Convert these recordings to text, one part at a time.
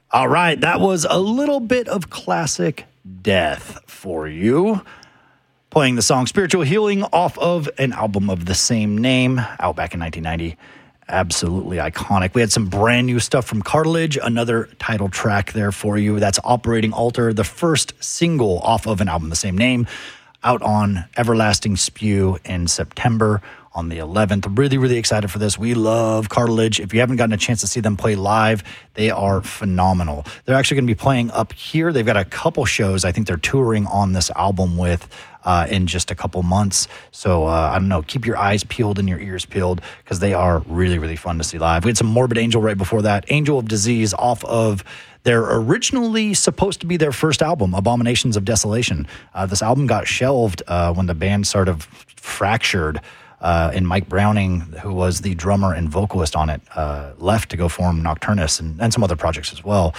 All right, that was a little bit of classic death for you. Playing the song Spiritual Healing off of an album of the same name, out back in 1990. Absolutely iconic. We had some brand new stuff from Cartilage, another title track there for you. That's Operating Altar, the first single off of an album of the same name, out on Everlasting Spew in September on the 11th. Really, really excited for this. We love Cartilage. If you haven't gotten a chance to see them play live, they are phenomenal. They're actually going to be playing up here. They've got a couple shows I think they're touring on this album with in just a couple months. So, I don't know, keep your eyes peeled and your ears peeled because they are really, really fun to see live. We had some Morbid Angel right before that. Angel of Disease off of their originally supposed to be their first album, Abominations of Desolation. This album got shelved when the band sort of fractured. And Mike Browning, who was the drummer and vocalist on it, left to go form Nocturnus and some other projects as well.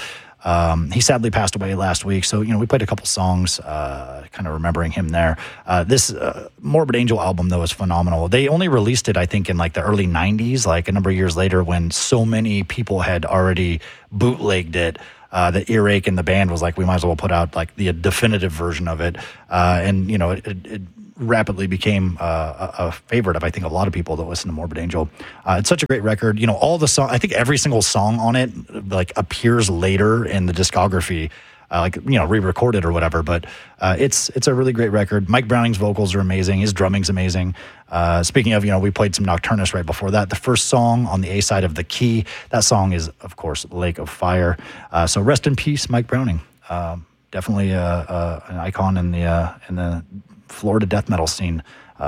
He sadly passed away last week, so we played a couple songs, kind of remembering him there. This Morbid Angel album, though, is phenomenal. They only released it, I think, in like the early 90s, like a number of years later, when so many people had already bootlegged it. That Earache and the band was like, we might as well put out like the definitive version of it, and it rapidly became a favorite of, I think, a lot of people that listen to Morbid Angel. It's such a great record. All the song, I think every single song on it like appears later in the discography, re-recorded or whatever. But it's a really great record. Mike Browning's vocals are amazing. His drumming's amazing. Speaking of, we played some Nocturnus right before that. The first song on the A side of The Key, that song is, of course, Lake of Fire. So rest in peace, Mike Browning. Definitely an icon in the Florida death metal scene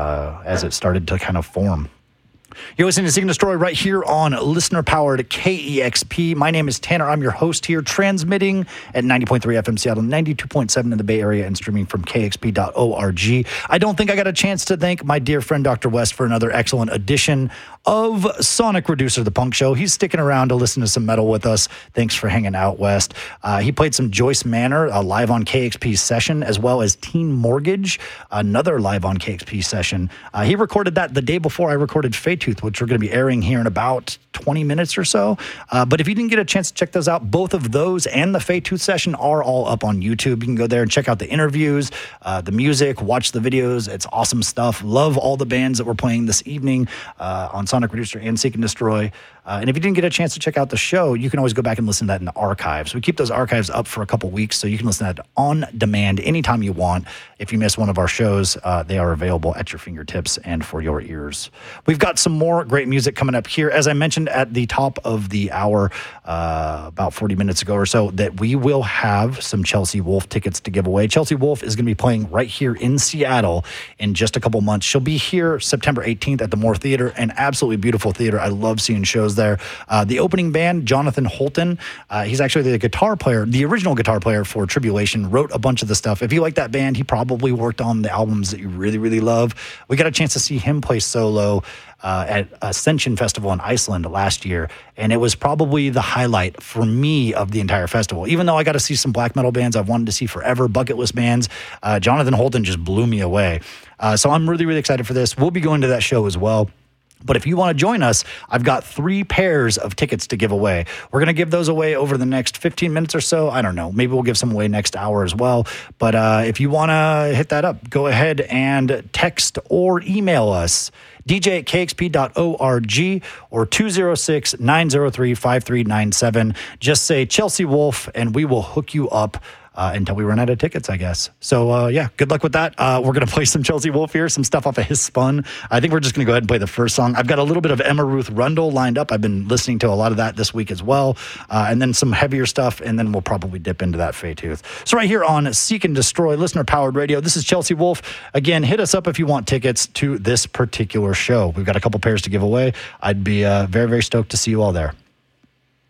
as it started to kind of form. You're listening to Seek and Destroy right here on listener-powered KEXP. My name is Tanner. I'm your host here, transmitting at 90.3 FM Seattle, 92.7 in the Bay Area, and streaming from KXP.org. I don't think I got a chance to thank my dear friend Dr. West for another excellent edition of Sonic Reducer, the punk show. He's sticking around to listen to some metal with us. Thanks for hanging out, West. He played some Joyce Manor live on KXP session, as well as Teen Mortgage, another live on KXP session. He recorded that the day before I recorded Faytooth, which we're going to be airing here in about 20 minutes or so. But if you didn't get a chance to check those out, both of those and the Faytooth session are all up on YouTube. You can go there and check out the interviews, the music, watch the videos. It's awesome stuff. Love all the bands that we're playing this evening on Sonic Reducer and Seek and Destroy. And if you didn't get a chance to check out the show, you can always go back and listen to that in the archives. We keep those archives up for a couple weeks, so you can listen to that on demand anytime you want. If you miss one of our shows, they are available at your fingertips and for your ears. We've got some more great music coming up here. As I mentioned at the top of the hour, about 40 minutes ago or so, that we will have some Chelsea Wolfe tickets to give away. Chelsea Wolfe is going to be playing right here in Seattle in just a couple months. She'll be here September 18th at the Moore Theater, an absolutely beautiful theater. I love seeing shows there. The opening band, Jonathan Holton, he's actually the guitar player, the original guitar player for Tribulation, wrote a bunch of the stuff. If you like that band, he probably worked on the albums that you really, really love. We got a chance to see him play solo at Ascension Festival in Iceland last year, and it was probably the highlight for me of the entire festival. Even though I got to see some black metal bands I've wanted to see forever, bucket list bands, Jonathan Holton just blew me away. So I'm really, really excited for this. We'll be going to that show as well. But if you want to join us, I've got 3 pairs of tickets to give away. We're going to give those away over the next 15 minutes or so. I don't know. Maybe we'll give some away next hour as well. But if you want to hit that up, go ahead and text or email us. DJ@kxp.org or 206-903-5397. Just say Chelsea Wolfe and we will hook you up until we run out of tickets, I guess. So, good luck with that. We're going to play some Chelsea Wolfe here, some stuff off of His Spun. I think we're just going to go ahead and play the first song. I've got a little bit of Emma Ruth Rundle lined up. I've been listening to a lot of that this week as well. And then some heavier stuff, and then we'll probably dip into that Faytooth. So right here on Seek and Destroy, listener-powered radio, this is Chelsea Wolfe. Again, hit us up if you want tickets to this particular show. We've got a couple pairs to give away. I'd be very, very stoked to see you all there.